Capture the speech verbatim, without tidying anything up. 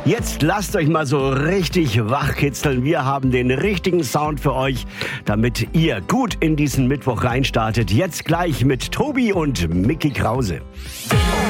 Jetzt lasst euch mal so richtig wachkitzeln. Wir haben den richtigen Sound für euch, damit ihr gut in diesen Mittwoch reinstartet. Jetzt gleich mit Tobi und Micky Krause.